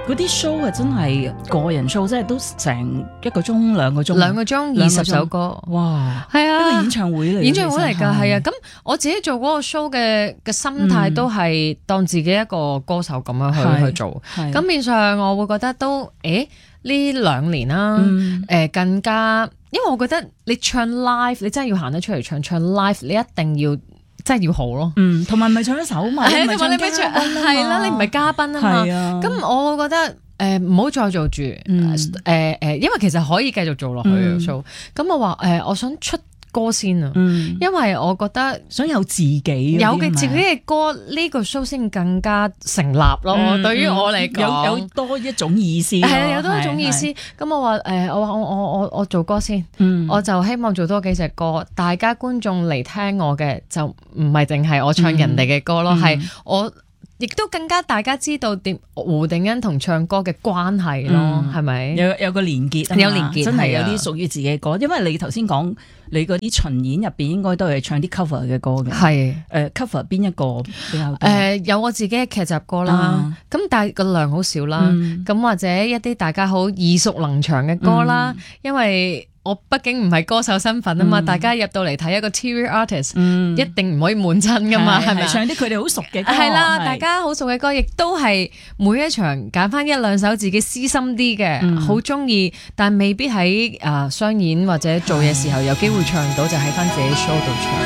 嗰啲 show 係真係個人 show，即係都成1個鐘2個鐘，2個鐘 20首歌， 哇！ 係啊， 一個演唱會嚟， 演唱會嚟㗎，係啊。咁我自己做嗰個 show 嘅心態都係當自己一個歌手咁樣去做。咁變相我會覺得都呢2年啦，更加，因為我覺得你唱 live， 你真係要行得出嚟唱 live， 你一定要。真係要好咯， 同埋唔係唱一首嘛， 係同埋你咪唱係啦，你唔係嘉賓啊嘛，咁我會覺得唔好再做住，因為其實可以繼續做落去嘅 show，咁我話我想出歌先啊，因為我覺得想有自己自己嘅歌呢個 show 先更加成立咯。對於我嚟講， 有多一種意思， 係啊，有多一種意思。咁我話我做歌先，我就希望做多幾隻歌，大家觀眾嚟聽我嘅就唔係淨係我唱人哋嘅歌咯，係我。亦都更加大家知道點胡定欣同唱歌嘅關係咯，係咪？ 有個連結啊， 有連結， 真係有啲屬於自己嘅歌。因為你頭先講你嗰啲巡演入邊應該都係唱啲 cover 嘅歌嘅， 係 cover 邊一個比較多？ 有我自己嘅劇集歌啦，咁但係個量好少啦，咁或者一啲大家好耳熟能詳嘅歌啦，因為。我畢竟唔係歌手身份啊嘛，大家入到嚟睇一個 TV artist，一定唔可以悶親噶嘛，係咪？ 唱啲佢哋好熟嘅歌， 係啦，大家好熟嘅歌，亦都係每一場揀翻1-2首自己私心啲嘅，好中意，但未必喺商演或者做嘢時候有機會唱到，就喺翻自己 show 度唱。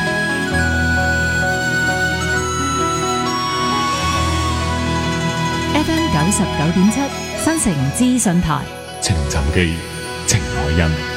FM 99.7新城資訊台， 情尋記，程海欣。